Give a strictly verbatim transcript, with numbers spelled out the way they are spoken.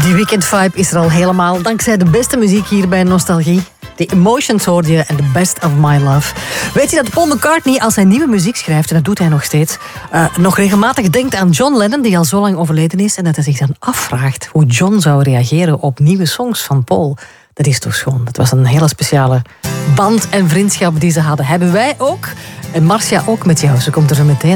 Die weekendvibe is er al helemaal. Dankzij de beste muziek hier bij Nostalgie. The Emotions hoorde je en The Best of My Love. Weet je dat Paul McCartney als hij nieuwe muziek schrijft, en dat doet hij nog steeds, uh, nog regelmatig denkt aan John Lennon, die al zo lang overleden is, en dat hij zich dan afvraagt hoe John zou reageren op nieuwe songs van Paul. Dat is toch schoon. Dat was een hele speciale band en vriendschap die ze hadden. Hebben wij ook. En Marcia ook met jou. Ze komt er zo meteen.